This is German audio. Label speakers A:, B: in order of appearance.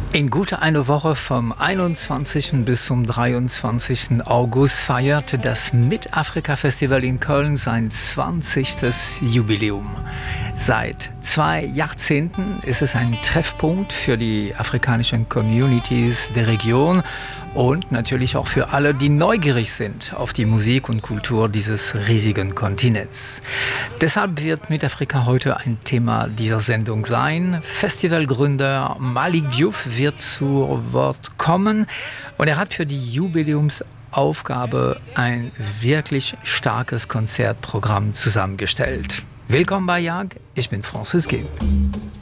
A: In gut eine Woche vom 21. bis zum 23. August feiert das Mit-Afrika-Festival in Köln sein 20. Jubiläum. Seit 2 Jahrzehnten ist es ein Treffpunkt für die afrikanischen Communities der Region und natürlich auch für alle, die neugierig sind auf die Musik und Kultur dieses riesigen Kontinents. Deshalb wird Mit-Afrika heute ein Thema dieser Sendung sein. Festivalgründer Malik Diouf wird zu Wort kommen und er hat für die Jubiläumsaufgabe ein wirklich starkes Konzertprogramm zusammengestellt. Willkommen bei Jag, ich bin Francis Geb.